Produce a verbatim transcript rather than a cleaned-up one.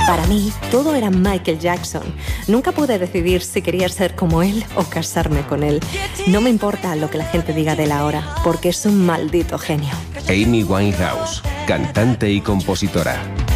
Para mí, todo era Michael Jackson. Nunca pude decidir si quería ser como él o casarme con él. No me importa lo que la gente diga de él ahora, porque es un maldito genio. Amy Winehouse, cantante y compositora.